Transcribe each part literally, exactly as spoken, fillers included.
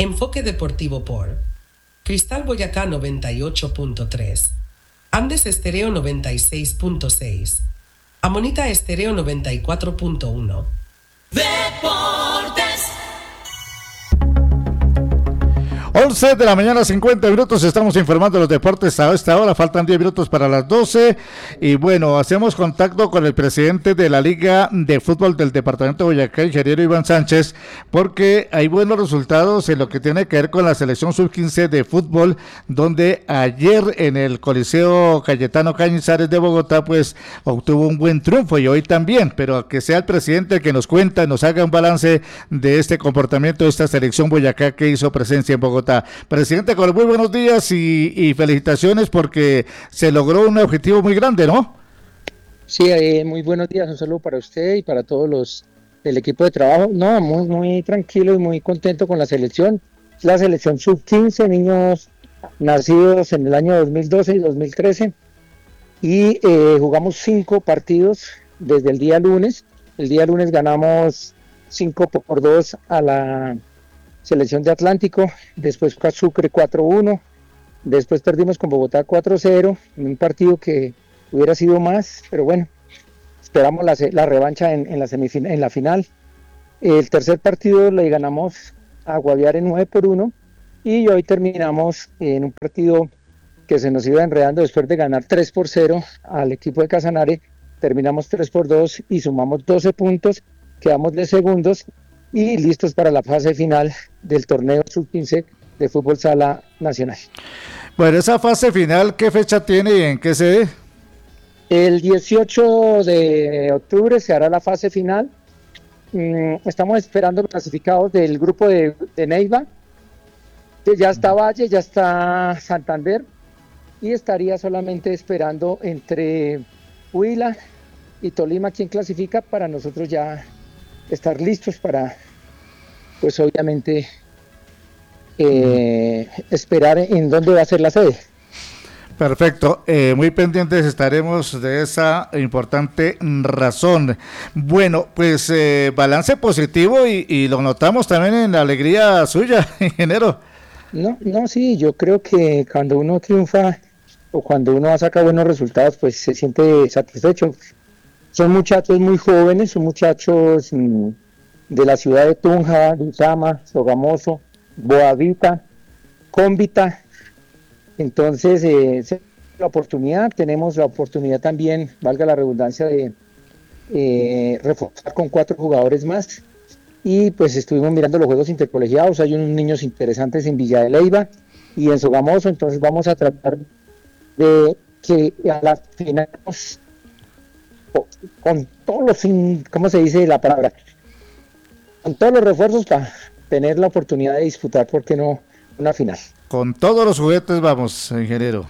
Enfoque Deportivo por Cristal Boyacá noventa y ocho punto tres, Andes Estéreo noventa y seis punto seis, Amonita Estéreo noventa y cuatro punto uno. Deportes. once de la mañana, cincuenta minutos, estamos informando de los deportes a esta hora, faltan diez minutos para las doce, y bueno, hacemos contacto con el presidente de la Liga de Fútbol del Departamento de Boyacá, ingeniero Iván Sánchez, porque hay buenos resultados en lo que tiene que ver con la selección sub quince de fútbol, donde ayer en el Coliseo Cayetano Cañizares de Bogotá, pues obtuvo un buen triunfo, y hoy también, pero que sea el presidente el que nos cuenta, nos haga un balance de este comportamiento de esta selección Boyacá que hizo presencia en Bogotá. Presidente, con muy buenos días y, y felicitaciones porque se logró un objetivo muy grande, ¿no? Sí, eh, muy buenos días, un saludo para usted y para todos los del equipo de trabajo. No, muy, muy tranquilo y muy contento con la selección. La selección sub quince, niños nacidos en el año dos mil doce y dos mil trece, y eh, jugamos cinco partidos desde el día lunes. El día lunes ganamos cinco por dos a la selección de Atlántico, después con Sucre cuatro uno, después perdimos con Bogotá cuatro cero, en un partido que hubiera sido más, pero bueno, esperamos la, la revancha en, en, la semifin- en la final. El tercer partido le ganamos a Guaviare nueve por uno, y hoy terminamos en un partido que se nos iba enredando después de ganar tres por cero al equipo de Casanare. Terminamos tres por dos y sumamos doce puntos, quedamos de segundos y listos para la fase final del torneo sub quince de fútbol sala nacional. Bueno, esa fase final, ¿qué fecha tiene y en qué sede? El dieciocho de octubre se hará la fase final. Estamos esperando los clasificados del grupo de, de Neiva. Ya está Valle, ya está Santander, y estaría solamente esperando entre Huila y Tolima quien clasifica para nosotros ya estar listos para, pues obviamente, eh, esperar en dónde va a ser la sede. Perfecto, eh, muy pendientes estaremos de esa importante razón. Bueno, pues eh, balance positivo y, y lo notamos también en la alegría suya, ingeniero. No, no, sí, yo creo que cuando uno triunfa o cuando uno saca buenos resultados, pues se siente satisfecho. Son muchachos muy jóvenes, son muchachos mmm, de la ciudad de Tunja, Duzama, Sogamoso, Boavita, Cómbita. Entonces, eh, la oportunidad, tenemos la oportunidad también, valga la redundancia, de eh, reforzar con cuatro jugadores más. Y pues estuvimos mirando los juegos intercolegiados, hay unos niños interesantes en Villa de Leyva y en Sogamoso, entonces vamos a tratar de que a la final con todos los, ¿cómo se dice la palabra? Con todos los refuerzos para tener la oportunidad de disputar, ¿por qué no?, una final. Con todos los juguetes vamos, ingeniero.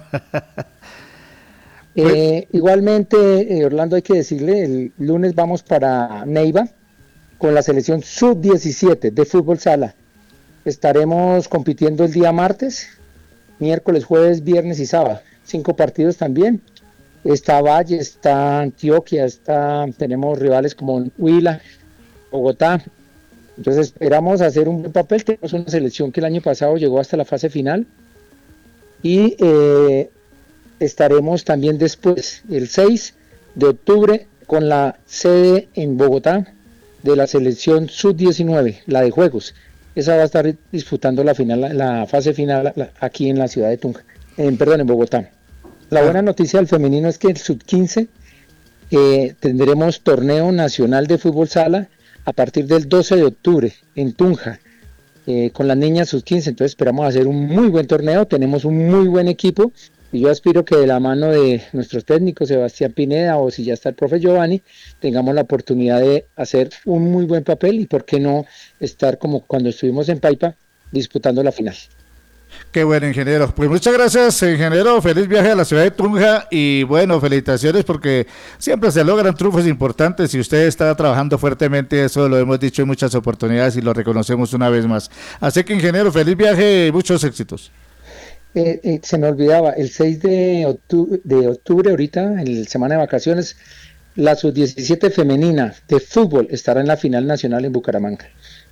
eh, igualmente, eh, Orlando, hay que decirle, el lunes vamos para Neiva con la selección sub diecisiete de fútbol sala. Estaremos compitiendo el día martes, miércoles, jueves, viernes y sábado. Cinco partidos también. Está Valle, está Antioquia, está, tenemos rivales como Huila, Bogotá. Entonces esperamos hacer un buen papel. Tenemos una selección que el año pasado llegó hasta la fase final. Y eh, estaremos también después, el seis de octubre, con la sede en Bogotá de la selección sub diecinueve, la de juegos. Esa va a estar disputando la final, la fase final la, aquí en la ciudad de Tunja, en, perdón, en Bogotá. La buena noticia del femenino es que el sub quince eh, tendremos torneo nacional de fútbol sala a partir del doce de octubre en Tunja, eh, con las niñas sub quince. Entonces esperamos hacer un muy buen torneo, tenemos un muy buen equipo y yo aspiro que de la mano de nuestros técnicos Sebastián Pineda o si ya está el profe Giovanni, tengamos la oportunidad de hacer un muy buen papel y por qué no estar como cuando estuvimos en Paipa disputando la final. Qué bueno, ingeniero. Pues muchas gracias, ingeniero. Feliz viaje a la ciudad de Tunja y bueno, felicitaciones porque siempre se logran triunfos importantes y usted está trabajando fuertemente, eso lo hemos dicho en muchas oportunidades y lo reconocemos una vez más. Así que, ingeniero, feliz viaje y muchos éxitos. Eh, eh, se me olvidaba, el seis de octubre, de octubre ahorita, en la semana de vacaciones, la sub diecisiete femenina de fútbol estará en la final nacional en Bucaramanga.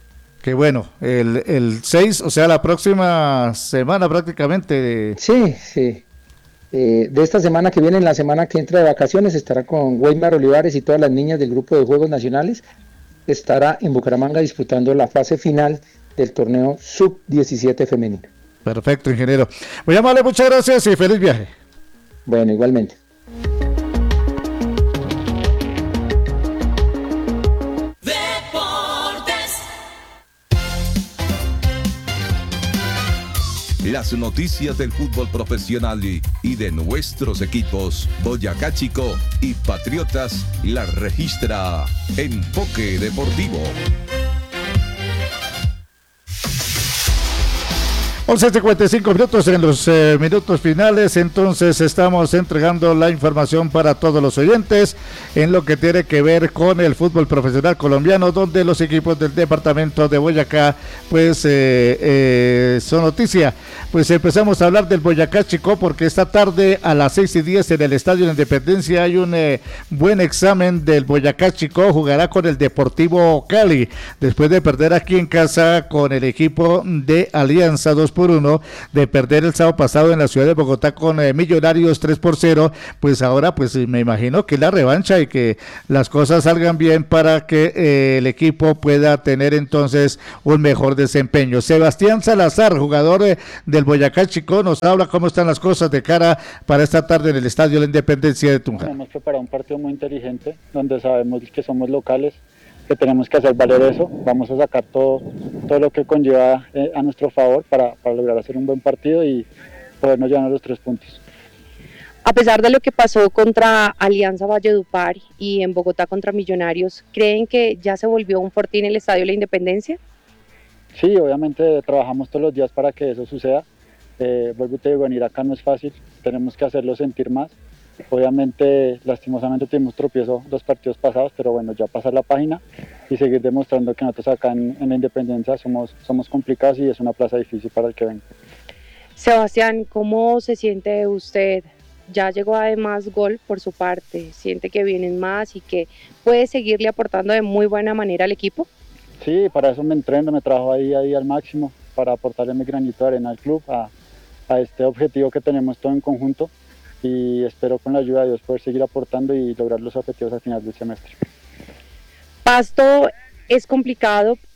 Que bueno, el, el seis, o sea, la próxima semana prácticamente. Sí, sí. Eh, de esta semana que viene, en la semana que entra de vacaciones, estará con Weimar Olivares y todas las niñas del grupo de Juegos Nacionales. Estará en Bucaramanga disputando la fase final del torneo sub diecisiete femenino. Perfecto, ingeniero. Muy amable, muchas gracias y feliz viaje. Bueno, igualmente. Las noticias del fútbol profesional y, y de nuestros equipos, Boyacá Chico y Patriotas, las registra Enfoque Deportivo. once cincuenta y cinco minutos en los eh, minutos finales, entonces estamos entregando la información para todos los oyentes en lo que tiene que ver con el fútbol profesional colombiano, donde los equipos del departamento de Boyacá pues eh, eh, son noticia. Pues empezamos a hablar del Boyacá Chico porque esta tarde a las seis y diez en el Estadio de la Independencia hay un eh, buen examen del Boyacá Chico, jugará con el Deportivo Cali, después de perder aquí en casa con el equipo de Alianza dos por uno, de perder el sábado pasado en la ciudad de Bogotá con eh, Millonarios tres por cero, pues ahora pues me imagino que la revancha y que las cosas salgan bien para que eh, el equipo pueda tener entonces un mejor desempeño. Sebastián Salazar, jugador eh, del Boyacá Chico, nos habla cómo están las cosas de cara para esta tarde en el Estadio La Independencia de Tunja. Hemos preparado un partido muy inteligente donde sabemos que somos locales, que tenemos que hacer valer eso. Vamos a sacar todo, todo lo que conlleva eh, a nuestro favor para, para lograr hacer un buen partido y podernos llevar los tres puntos. A pesar de lo que pasó contra Alianza Valledupar y en Bogotá contra Millonarios, ¿creen que ya se volvió un fortín el Estadio La Independencia? Sí, obviamente trabajamos todos los días para que eso suceda. Eh, vuelvo y te digo, venir acá no es fácil, tenemos que hacerlo sentir más. Obviamente, lastimosamente tuvimos tropiezo dos partidos pasados, pero bueno, ya pasar la página y seguir demostrando que nosotros acá en, en la Independencia somos, somos complicados y es una plaza difícil para el que venga. Sebastián, ¿cómo se siente usted? Ya llegó además gol por su parte, ¿siente que vienen más y que puede seguirle aportando de muy buena manera al equipo? Sí, para eso me entreno, me trabajo ahí, ahí al máximo, para aportarle mi granito de arena al club, a, a este objetivo que tenemos todo en conjunto. Y espero con la ayuda de Dios poder seguir aportando y lograr los objetivos al final del semestre. Pasto es complicado